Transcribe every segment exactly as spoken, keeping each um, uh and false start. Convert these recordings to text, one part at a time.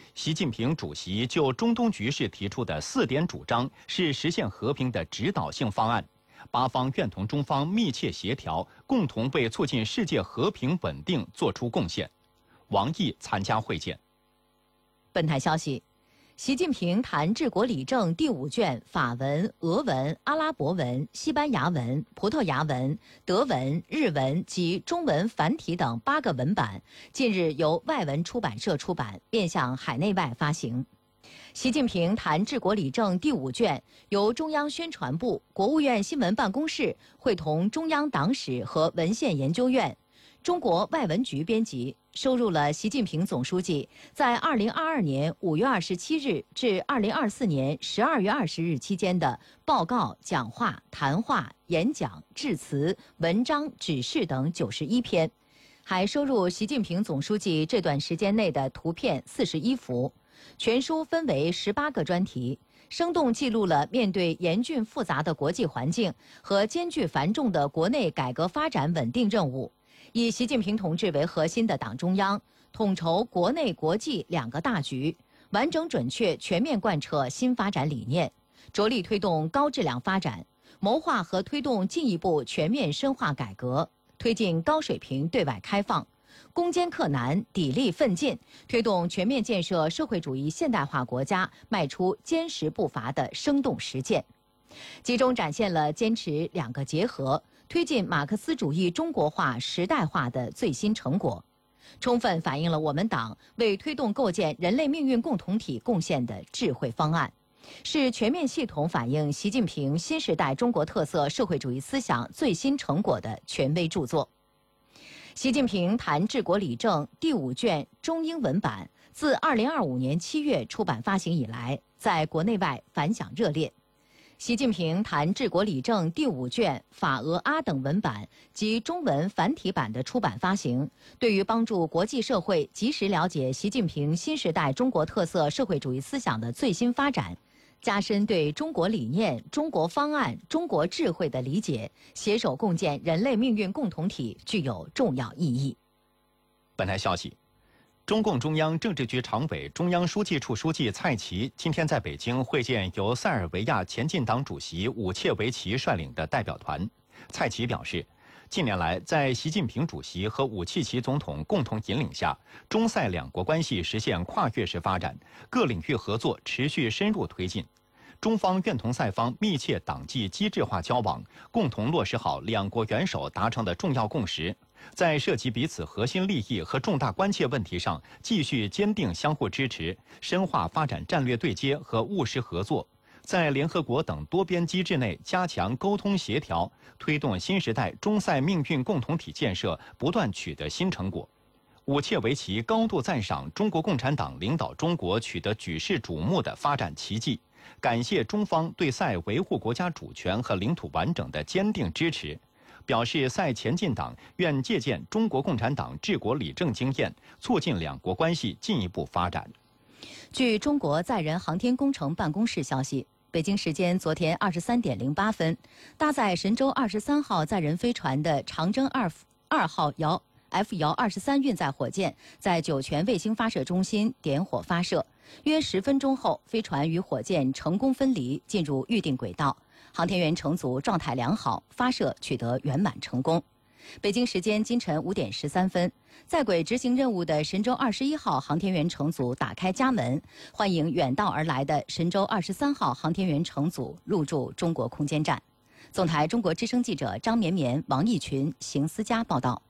习近平主席就中东局势提出的四点主张是实现和平的指导性方案，八方愿同中方密切协调，共同为促进世界和平稳定作出贡献。王毅参加会见。 本台消息，习近平谈治国理政第五卷法文、俄文、阿拉伯文、西班牙文、葡萄牙文、德文、日文及中文繁体等八个文版，近日由外文出版社出版，面向海内外发行。习近平谈治国理政第五卷由中央宣传部、国务院新闻办公室会同中央党史和文献研究院、中国外文局编辑，收入了习近平总书记在二零二二年五月二十七日至二零二四年十二月二十日期间的报告、讲话、谈话、演讲、致辞、文章、指示等九十一篇，还收入习近平总书记这段时间内的图片四十一幅。全书分为十八个专题，生动记录了面对严峻复杂的国际环境和艰巨繁重的国内改革发展稳定任务，以习近平同志为核心的党中央统筹国内国际两个大局，完整准确全面贯彻新发展理念，着力推动高质量发展，谋划和推动进一步全面深化改革，推进高水平对外开放，攻坚克难，砥砺奋进，推动全面建设社会主义现代化国家迈出坚实步伐的生动实践，集中展现了坚持两个结合，推进马克思主义中国化时代化的最新成果，充分反映了我们党为推动构建人类命运共同体贡献的智慧方案，是全面系统反映习近平新时代中国特色社会主义思想最新成果的权威著作。习近平谈治国理政第五卷中英文版自二零二五年七月出版发行以来，在国内外反响热烈。习近平谈治国理政第五卷法俄阿等文版及中文繁体版的出版发行，对于帮助国际社会及时了解习近平新时代中国特色社会主义思想的最新发展，加深对中国理念、中国方案、中国智慧的理解，携手共建人类命运共同体，具有重要意义。 本台消息，中共中央政治局常委、中央书记处书记蔡奇今天在北京会见由塞尔维亚前进党主席武切维奇率领的代表团。蔡奇表示，近年来，在习近平主席和武契奇总统共同引领下，中塞两国关系实现跨越式发展，各领域合作持续深入推进。中方愿同塞方密切党纪机制化交往，共同落实好两国元首达成的重要共识，在涉及彼此核心利益和重大关切问题上，继续坚定相互支持，深化发展战略对接和务实合作。在联合国等多边机制内加强沟通协调，推动新时代中塞命运共同体建设不断取得新成果。武切维奇高度赞赏中国共产党领导中国取得举世瞩目的发展奇迹，感谢中方对塞维护国家主权和领土完整的坚定支持，表示塞前进党愿借鉴中国共产党治国理政经验，促进两国关系进一步发展。 据中国载人航天工程办公室消息，北京时间昨天二十三点零八分，搭载神舟二十三号载人飞船的长征二二号遥 F 遥二十三运载火箭在酒泉卫星发射中心点火发射，约十分钟后，飞船与火箭成功分离，进入预定轨道，航天员乘组状态良好，发射取得圆满成功。北京时间今晨五点十三分，在轨执行任务的神舟二十一号航天员乘组打开家门，欢迎远道而来的神舟二十三号航天员乘组入驻中国空间站。总台中国之声记者张绵绵、王义群、邢思佳报道。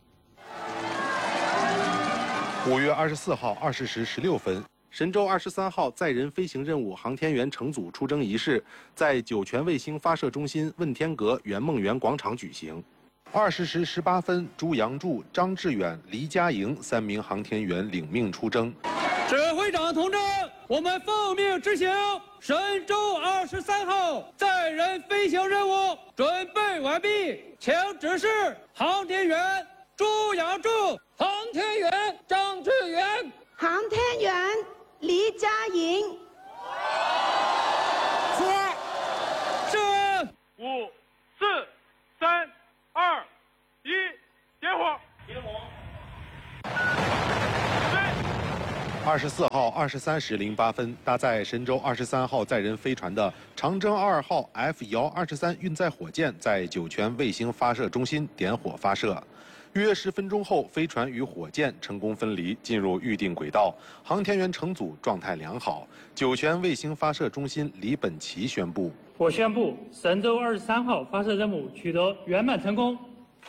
五月二十四号二十时十六分，神舟二十三号载人飞行任务航天员乘组出征仪式在酒泉卫星发射中心问天阁圆梦园广场举行。二十时十八分，朱杨柱、张志远、黎佳莹三名航天员领命出征。 指挥长同志，我们奉命执行神舟二十三号载人飞行任务准备完毕，请指示航天员朱杨柱、航天员张志远、 航天员黎佳莹。 是。是。 五、四、三、二、一，点火！点火！ 二十四号二十三时零八分，搭载神舟二十三号载人飞船的长征二号 F 遥二十三运载火箭在酒泉卫星发射中心点火发射。约十分钟后，飞船与火箭成功分离，进入预定轨道。航天员乘组状态良好。酒泉卫星发射中心李本奇宣布： 我宣布，神舟二十三号发射任务取得圆满成功。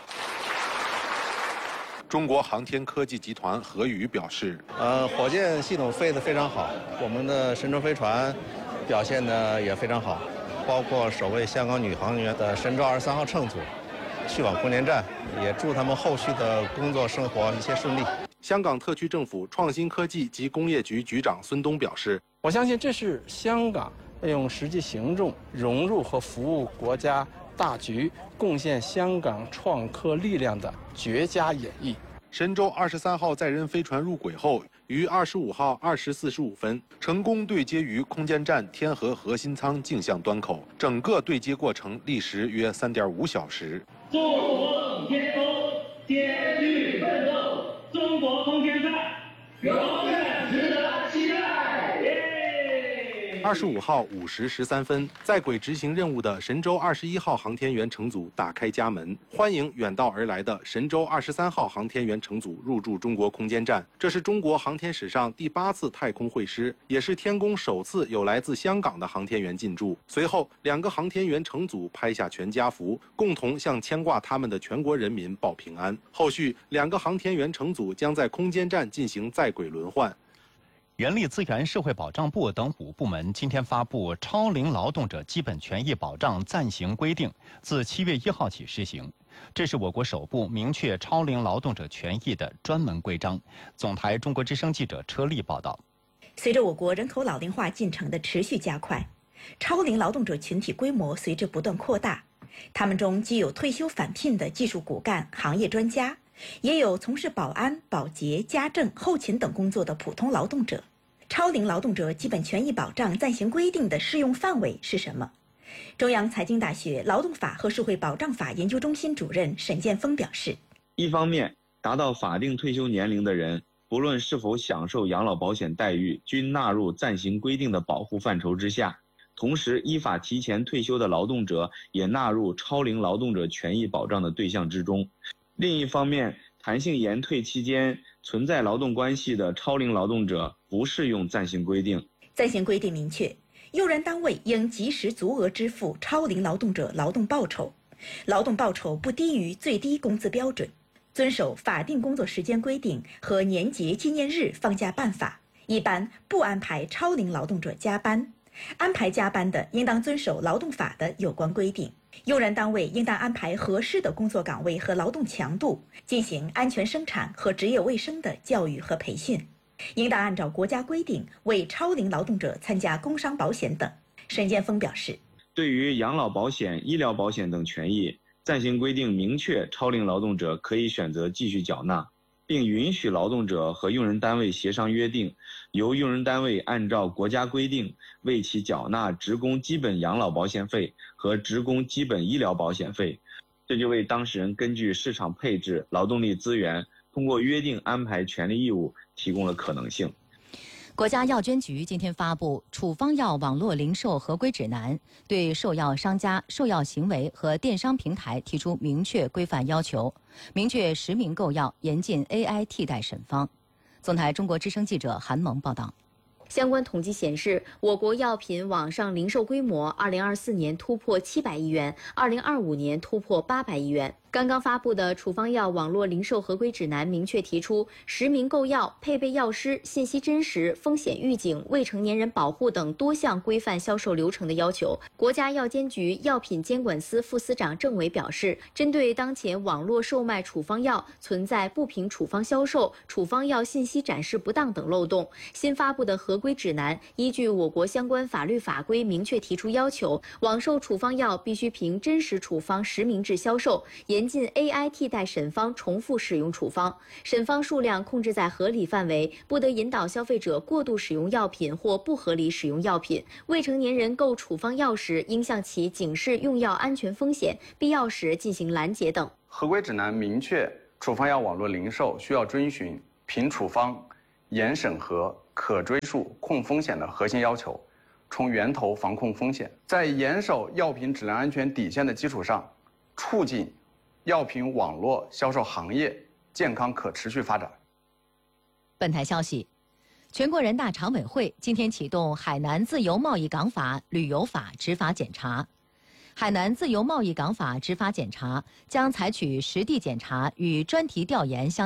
中国航天科技集团何宇表示： 呃，火箭系统飞得非常好，我们的神舟飞船表现得也非常好，包括首位香港女航天员的神舟二十三号乘组去往空间站，也祝他们后续的工作生活一切顺利。 香港特区政府创新科技及工业局局长孙东表示： 我相信这是香港用实际行动融入和服务国家大局，贡献香港创科力量的绝佳演绎。 神舟二十三号载人飞船入轨后，于二十五号二时四十五分成功对接于空间站天河核心舱径向端口，整个对接过程历时约三点五小时。 纵横天空，艰巨奋斗，中国空间站永远值得期待。 二十五号五时十三分，在轨执行任务的神舟二十一号航天员乘组打开家门，欢迎远道而来的神舟二十三号航天员乘组入驻中国空间站。这是中国航天史上第八次太空会师，也是天宫首次有来自香港的航天员进驻。随后，两个航天员乘组拍下全家福，共同向牵挂他们的全国人民报平安。后续，两个航天员乘组将在空间站进行在轨轮换。 人力资源社会保障部等五部门今天发布《超龄劳动者基本权益保障暂行规定》，自七月一号起施行。这是我国首部明确超龄劳动者权益的专门规章。总台中国之声记者车丽报道。 随着我国人口老龄化进程的持续加快，超龄劳动者群体规模随之不断扩大。他们中既有退休返聘的技术骨干、行业专家，也有从事保安、保洁、家政、后勤等工作的普通劳动者。超龄劳动者基本权益保障暂行规定的适用范围是什么？中央财经大学劳动法和社会保障法研究中心主任沈建峰表示： 一方面，达到法定退休年龄的人，不论是否享受养老保险待遇，均纳入暂行规定的保护范畴之下。同时，依法提前退休的劳动者也纳入超龄劳动者权益保障的对象之中。另一方面，弹性延退期间存在劳动关系的超龄劳动者不适用暂行规定。 暂行规定明确，用人单位应及时足额支付超龄劳动者劳动报酬，劳动报酬不低于最低工资标准，遵守法定工作时间规定和年节纪念日放假办法，一般不安排超龄劳动者加班，安排加班的应当遵守劳动法的有关规定。用人单位应当安排合适的工作岗位和劳动强度，进行安全生产和职业卫生的教育和培训，应当按照国家规定为超龄劳动者参加工伤保险等。沈建峰表示， 对于养老保险、医疗保险等权益，暂行规定明确超龄劳动者可以选择继续缴纳，并允许劳动者和用人单位协商约定，由用人单位按照国家规定为其缴纳职工基本养老保险费和职工基本医疗保险费。这就为当事人根据市场配置劳动力资源，通过约定安排权利义务提供了可能性。 国家药监局今天发布《处方药网络零售合规指南》，对售药商家、售药行为和电商平台提出明确规范要求，明确实名购药，严禁 A I 替代审方。总台中国之声记者韩萌报道。 相关统计显示，我国药品网上零售规模二零二四年突破七百亿元，二零二五年突破八百亿元。刚刚发布的处方药网络零售合规指南明确提出，实名购药、配备药师、信息真实、风险预警、未成年人保护等多项规范销售流程的要求。国家药监局药品监管司副司长郑伟表示，针对当前网络售卖处方药存在不凭处方销售、处方药信息展示不当等漏洞，新发布的合规指南依据我国相关法律法规明确提出要求，网售处方药必须凭真实处方实名制销售，严禁 A I 替代审方重复使用处方，审方数量控制在合理范围，不得引导消费者过度使用药品或不合理使用药品。未成年人购处方药时，应向其警示用药安全风险，必要时进行拦截等。 合规指南明确，处方药网络零售需要遵循凭处方、严审核、 可追溯、控风险的核心要求，从源头防控风险，在严守药品质量安全底线的基础上，促进药品网络销售行业健康可持续发展。 本台消息，全国人大常委会今天启动海南自由贸易港法、旅游法执法检查。海南自由贸易港法执法检查将采取实地检查与专题调研相